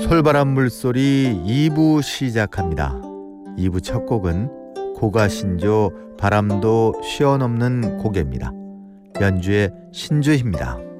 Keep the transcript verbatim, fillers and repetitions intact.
솔바람 물소리 이 부 시작합니다. 이 부 첫 곡은 고가신조 바람도 쉬어넘는 고개입니다. 연주의 신주희입니다.